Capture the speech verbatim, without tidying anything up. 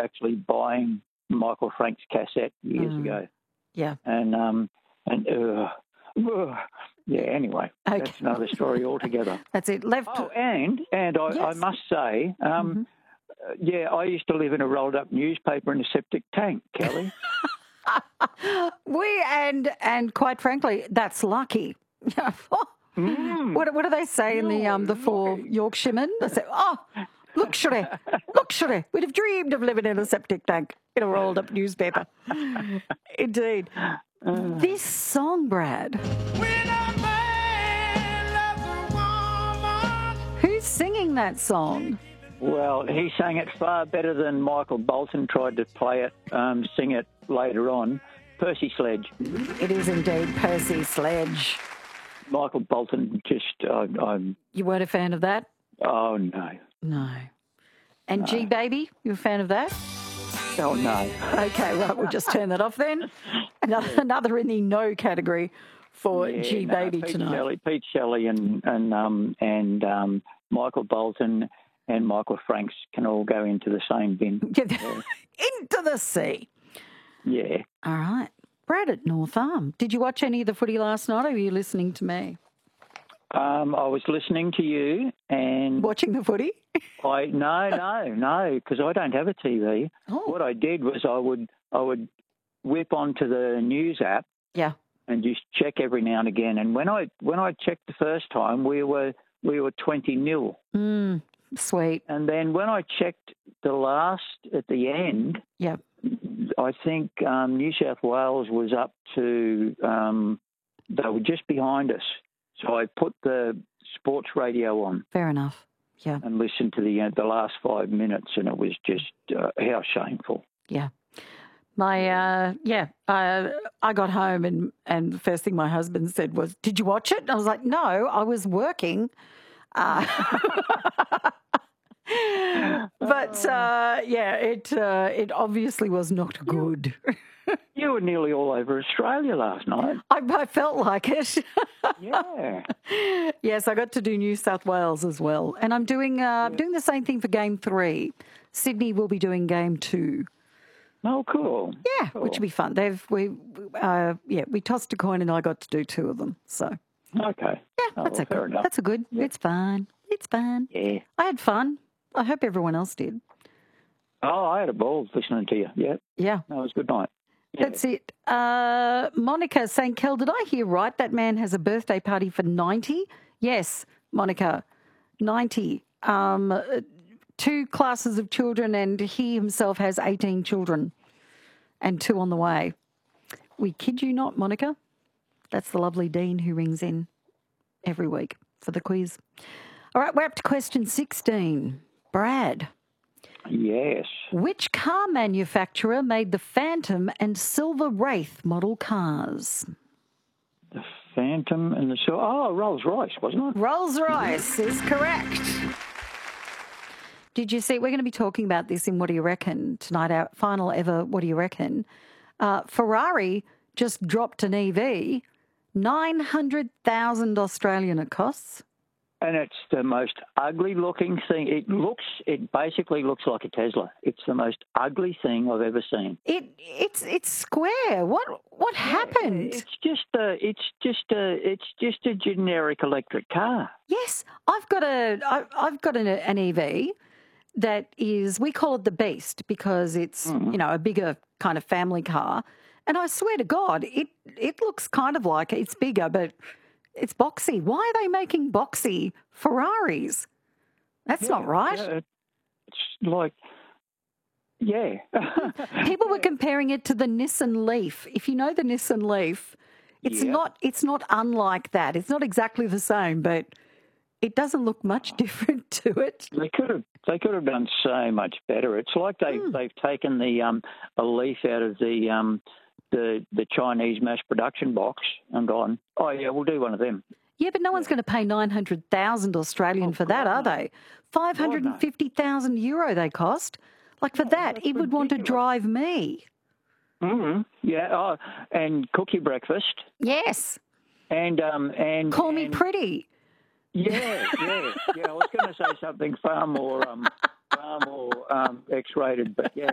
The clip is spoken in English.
actually buying Michael Frank's cassette years Mm. ago. Yeah. And, um, and uh, uh, yeah, anyway, Okay. that's another story altogether. That's it. Left. Oh, and, and I, Yes. I must say, um, Mm-hmm. uh, yeah, I used to live in a rolled-up newspaper in a septic tank, Kelly. we and and quite frankly, that's lucky. Mm. What what do they say in the um the four Yorkshiremen? They say, "Oh, luxury, luxury. We'd have dreamed of living in a septic tank in a rolled up newspaper." Indeed. This song, Brad. Who's singing that song? Well, he sang it far better than Michael Bolton tried to play it, um, sing it later on. Percy Sledge. It is indeed Percy Sledge. Michael Bolton just, uh, I'm, You weren't a fan of that? oh, no. No. And G Baby, you a fan of that? Oh, no. Okay, right, we'll just turn that off then. Another, another in the no category for Yeah, G no, Baby Pete tonight. Shelley, Pete Shelley and, and, um, and um, Michael Bolton and Michael Franks can all go into the same bin. Into the sea. Yeah. All right. Brad at North Arm. Did you watch any of the footy last night or were you listening to me? Um, I was listening to you and... Watching the footy? I No, no, no, because I don't have a T V. Oh. What I did was I would I would whip onto the news app Yeah. and just check every now and again. And when I when I checked the first time, we were we were twenty nil. Mm, sweet. And then when I checked the last at the end, Yeah. I think um, New South Wales was up to um, they were just behind us. So I put the sports radio on Fair enough. Yeah. and listened to the uh, the last five minutes, and it was just uh, how shameful. Yeah. My, uh, yeah, uh, I got home and, and the first thing my husband said was, "Did you watch it?" And I was like, "No, I was working." Uh, but, uh, yeah, it uh, it obviously was not good. You were nearly all over Australia last night. I, I felt like it. Yeah. Yes, I got to do New South Wales as well. And I'm doing uh, doing the same thing for game three. Sydney will be doing game two. Oh, cool. Yeah, Cool. which will be fun. They've we uh, yeah, we tossed a coin and I got to do two of them. So Okay. yeah, Oh, that's well, a fair good. enough. That's a good. It's fun. It's fun. Yeah. I had fun. I hope everyone else did. Oh, I had a ball listening to you. Yeah. Yeah. That was a good night. Yeah. That's it. Uh, Monica saying, Kel, did I hear right? That man has a birthday party for ninety? Yes, Monica, ninety. Um, uh, two classes of children, and he himself has eighteen children and two on the way. We kid you not, Monica. That's the lovely Dean who rings in every week for the quiz. All right, we're up to question sixteen. Brad. Yes. Which car manufacturer made the Phantom and Silver Wraith model cars? The Phantom and the... Oh, Rolls-Royce, wasn't it? Rolls-Royce is correct. Did you see, we're going to be talking about this in What Do You Reckon tonight, our final ever What Do You Reckon. Uh, Ferrari just dropped an E V, nine hundred thousand Australian it costs. And it's the most ugly-looking thing. It looks... It basically looks like a Tesla. It's the most ugly thing I've ever seen. It it's it's square. What what happened? It's just a... It's just a... It's just a generic electric car. Yes, I've got a I, I've got an, an E V that is, we call it the Beast because it's Mm. you know a bigger kind of family car, and I swear to God, it it looks kind of like it's bigger, but it's boxy. Why are they making boxy Ferraris? That's not right. Yeah, it's like... Yeah. People were comparing it to the Nissan Leaf. If you know the Nissan Leaf, it's Yeah. not it's not unlike that. It's not exactly the same, but it doesn't look much different to it. They could have they could have done so much better. It's like they Hmm. they've taken the um a leaf out of the um the the Chinese mass production box and gone, oh yeah, we'll do one of them. Yeah, but no one's going to pay nine hundred thousand Australian for that, are God, no. they? five hundred fifty thousand euro they cost. Like for that, that's it would want to ridiculous. drive me. Mm-hmm. Yeah. Oh, and cook your breakfast Yes. and um and Call me and- pretty. Yeah, yeah, yeah. I was going to say something far more um far more um X-rated, but yeah.